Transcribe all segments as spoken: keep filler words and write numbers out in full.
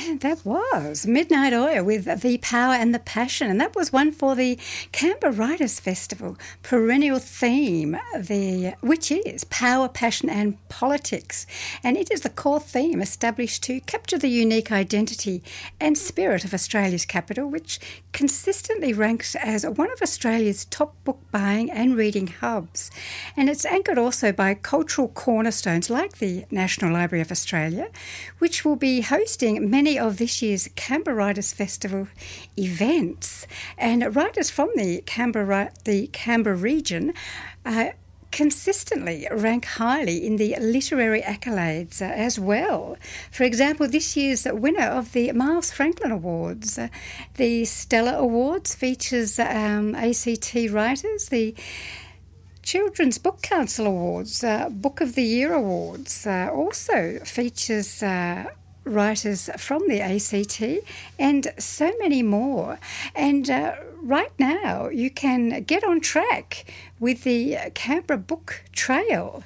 That was Midnight Oil with The Power and the Passion, and that was one for the Canberra Writers Festival perennial theme, the which is Power, Passion and Politics, and it is the core theme established to capture the unique identity and spirit of Australia's capital, which consistently ranks as one of Australia's top book buying and reading hubs, and it's anchored also by cultural cornerstones like the National Library of Australia, which will be hosting many of this year's Canberra Writers Festival events. And writers from the Canberra, the Canberra region uh, consistently rank highly in the literary accolades uh, as well. For example, this year's winner of the Miles Franklin Awards, uh, the Stella Awards, features um, A C T writers. The Children's Book Council Awards, uh, Book of the Year Awards, uh, also features uh, writers from the A C T and so many more. And uh, right now you can get on track with the Canberra Book Trail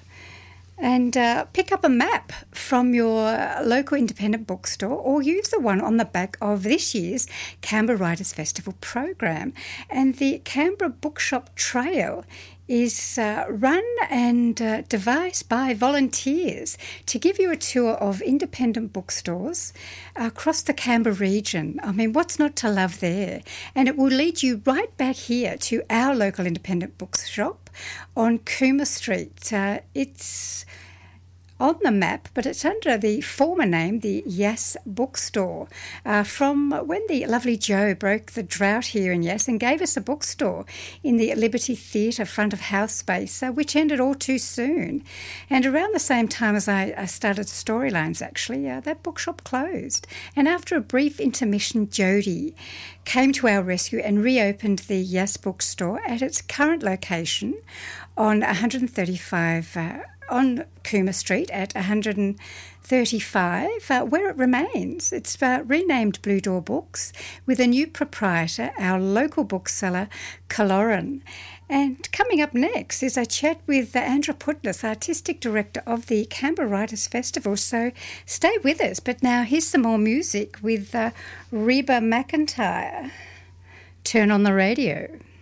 and uh, pick up a map from your local independent bookstore or use the one on the back of this year's Canberra Writers Festival program. And the Canberra Bookshop Trail is uh, run and uh, devised by volunteers to give you a tour of independent bookstores across the Canberra region. I mean, what's not to love there? And it will lead you right back here to our local independent bookshop on Cooma Street. Uh, it's on the map, but it's under the former name, the Yass Bookstore, uh, from when the lovely Joe broke the drought here in Yass and gave us a bookstore in the Liberty Theatre front of house space, uh, which ended all too soon. And around the same time as I, I started Storylines, actually, uh, that bookshop closed. And after a brief intermission, Jodie came to our rescue and reopened the Yass Bookstore at its current location on one thirty-five uh, on Cooma Street at one thirty-five, uh, where it remains. It's uh, renamed Blue Door Books with a new proprietor, our local bookseller, Caloran. And coming up next is a chat with uh, Andra Putness, Artistic Director of the Canberra Writers Festival. So stay with us. But now here's some more music with uh, Reba McEntire. Turn on the radio.